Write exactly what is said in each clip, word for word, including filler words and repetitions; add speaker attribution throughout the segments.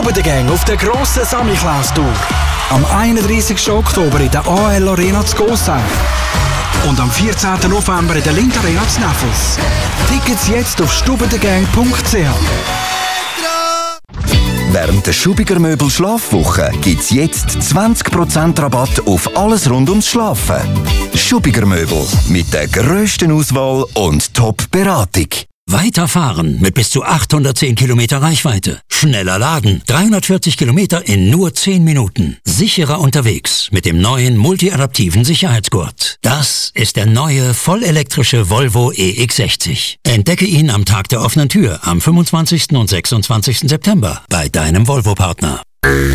Speaker 1: Stubendengang auf der grossen Samichlaus-Tour. Am einunddreissigsten Oktober in der A L Arena zu Gossau. Und am vierzehnten November in der Lindt Arena zu Näfels. Tickets jetzt auf stubendengang punkt c h.
Speaker 2: Während der Schubiger Möbel Schlafwoche gibt's jetzt zwanzig Prozent Rabatt auf alles rund ums Schlafen. Schubiger Möbel mit der grössten Auswahl und Top-Beratung.
Speaker 3: Weiterfahren mit bis zu achthundertzehn Kilometer Reichweite. Schneller laden. dreihundertvierzig Kilometer in nur zehn Minuten. Sicherer unterwegs mit dem neuen multiadaptiven Sicherheitsgurt. Das ist der neue vollelektrische Volvo E X sechzig. Entdecke ihn am Tag der offenen Tür am fünfundzwanzigsten und sechsundzwanzigsten September bei deinem Volvo-Partner.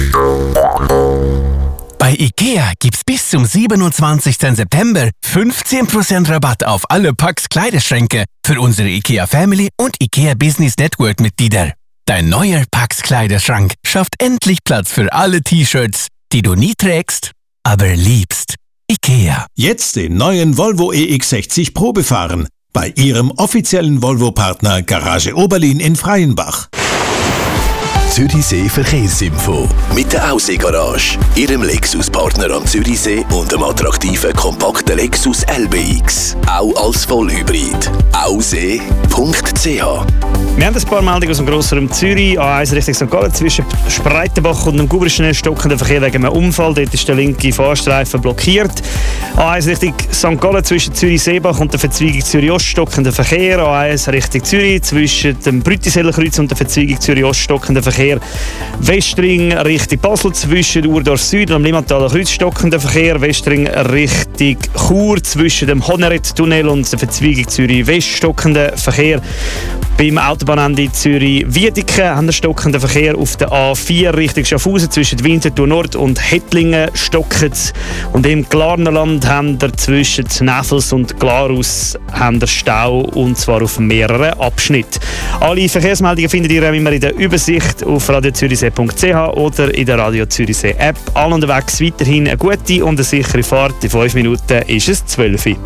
Speaker 4: Bei IKEA gibt's bis zum siebenundzwanzigsten September fünfzehn Prozent Rabatt auf alle Pax Kleiderschränke für unsere IKEA Family und IKEA Business Network Mitglieder. Dein neuer Pax Kleiderschrank schafft endlich Platz für alle T-Shirts, die du nie trägst, aber liebst. IKEA.
Speaker 5: Jetzt den neuen Volvo E X sechzig Probefahren bei Ihrem offiziellen Volvo-Partner Garage Oberlin in Freienbach.
Speaker 6: Zürichsee Verkehrsinfo mit der Aussee-Garage, Ihrem Lexus-Partner am Zürichsee und dem attraktiven, kompakten Lexus L B X. Auch als Vollhybrid. aussee punkt c h.
Speaker 7: Wir haben ein paar Meldungen aus dem Grossraum Zürich. A eins Richtung Sankt Gallen zwischen Spreitenbach und dem Guber schnell stockender Verkehr wegen einem Unfall. Dort ist der linke Fahrstreifen blockiert. A eins Richtung Sankt Gallen zwischen Zürich-Seebach und der Verzweigung Zürich-Ost stockender Verkehr. A eins Richtung Zürich zwischen dem Brütisellerkreuz und der Verzweigung Zürich-Ost stockender Verkehr. Westring Richtung Basel zwischen Urdorf Süd und dem Limmataler Kreuz stockender Verkehr. Westring Richtung Chur zwischen dem Honeret-Tunnel und der Verzweigung Zürich-West stockender Verkehr. Beim Autobahnende Zürich-Wiedeke haben wir stockenden Verkehr auf der A vier Richtung Schaffhausen zwischen Winterthur Nord und Hettlingen stockend. Und im Glarnerland haben wir zwischen Näfels und Glarus haben wir Stau, und zwar auf mehreren Abschnitten. Alle Verkehrsmeldungen findet ihr immer in der Übersicht auf radio zürichsee punkt c h oder in der Radio Zürichsee App. All unterwegs weiterhin eine gute und eine sichere Fahrt. In fünf Minuten ist es zwölf Uhr.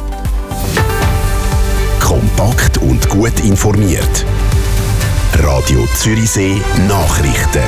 Speaker 6: Kompakt und gut informiert. Radio Zürichsee Nachrichten.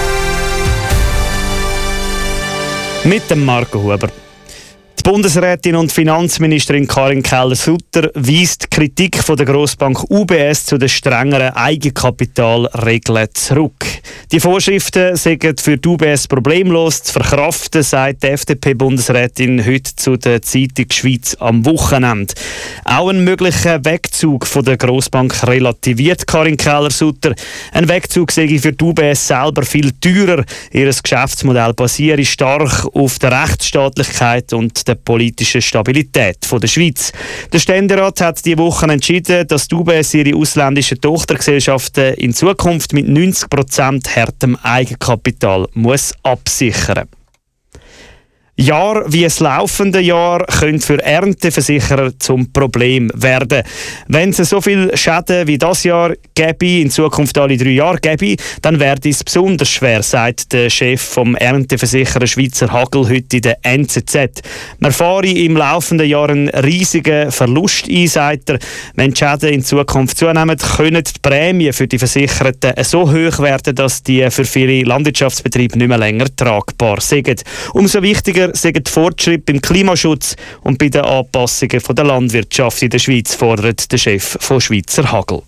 Speaker 7: Mit dem Marco Huber. Die Bundesrätin und Finanzministerin Karin Keller-Sutter weist die Kritik von der Grossbank U B S zu den strengeren Eigenkapitalregeln zurück. Die Vorschriften seien für die U B S problemlos zu verkraften, sagt die F D P-Bundesrätin heute zu der Zeitung Schweiz am Wochenende. Auch einen möglichen Wegzug von der Grossbank relativiert Karin Keller-Sutter. Ein Wegzug sei für die U B S selber viel teurer. Ihr Geschäftsmodell basiere stark auf der Rechtsstaatlichkeit und der politischen Stabilität der Schweiz. Der Ständerat hat diese Woche entschieden, dass die U B S ihre ausländischen Tochtergesellschaften in Zukunft mit neunzig Prozent härtem Eigenkapital muss absichern. Jahr wie das laufende Jahr können für Ernteversicherer zum Problem werden. Wenn es so viele Schäden wie das Jahr gäbe, in Zukunft alle drei Jahre gäbe, dann wäre es besonders schwer, sagt der Chef vom Ernteversicherer Schweizer Hagel heute in der N Z Z. Man fahre im laufenden Jahr einen riesigen Verlust ein, sagt er. Wenn die Schäden in Zukunft zunehmen, können die Prämien für die Versicherten so hoch werden, dass die für viele Landwirtschaftsbetriebe nicht mehr länger tragbar sind. Umso wichtiger sind die Fortschritte beim Klimaschutz und bei den Anpassungen der Landwirtschaft in der Schweiz, fordert der Chef von Schweizer Hagel.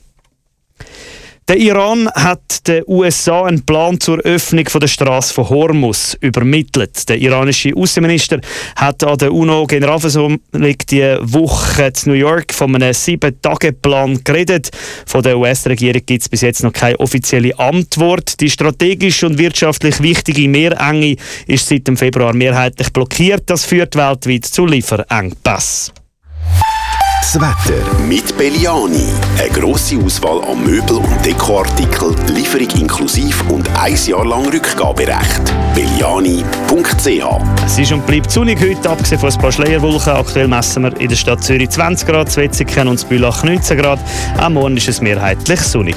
Speaker 7: Der Iran hat den U S A einen Plan zur Öffnung der Straße von Hormuz übermittelt. Der iranische Außenminister hat an der UNO-Generalversammlung diese Woche in New York von einem Sieben-Tage-Plan geredet. Von der U S-Regierung gibt es bis jetzt noch keine offizielle Antwort. Die strategisch und wirtschaftlich wichtige Meerenge ist seit dem Februar mehrheitlich blockiert. Das führt weltweit zu Lieferengpässen.
Speaker 6: Das Wetter mit Belliani. Eine grosse Auswahl an Möbel- und Dekoartikeln, Lieferung inklusiv und ein Jahr lang Rückgaberecht. belliani punkt c h.
Speaker 7: Es ist und bleibt sonnig heute, abgesehen von ein paar Schleierwolken. Aktuell messen wir in der Stadt Zürich zwanzig Grad, Wetzikon und Bülach neunzehn Grad. Am Morgen ist es mehrheitlich sonnig.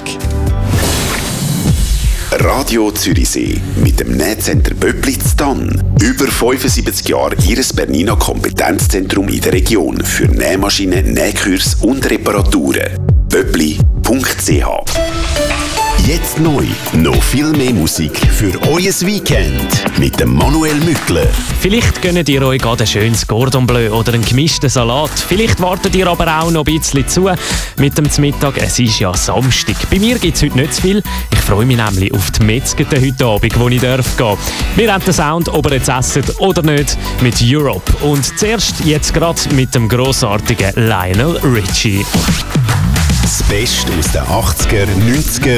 Speaker 6: Radio Zürichsee mit dem Nähcenter Böppli Ztann. Über fünfundsiebzig Jahre Ihres Bernina Kompetenzzentrum in der Region für Nähmaschinen, Nähkurs und Reparaturen. Böppli punkt c h. Jetzt neu. Noch viel mehr Musik für euer Weekend. Mit dem Manuel Mückler.
Speaker 8: Vielleicht gönnt ihr euch gerade ein schönes Cordon Bleu oder einen gemischten Salat. Vielleicht wartet ihr aber auch noch ein bisschen zu mit dem Mittag. Es ist ja Samstag. Bei mir gibt es heute nicht zu viel. Ich freue mich nämlich auf die Metzgete heute Abend, wo ich darf gehen. Wir haben den Sound, ob ihr jetzt esst oder nicht, mit Europe. Und zuerst jetzt gerade mit dem grossartigen Lionel Richie.
Speaker 6: Das Beste aus den achtziger, neunziger